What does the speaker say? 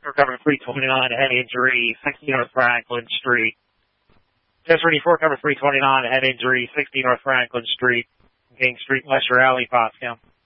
cover 329, head injury, 60 North Franklin Street. Test ready for cover 329, head injury, 60 North Franklin Street, King Street, Lesher Alley, Potsdam.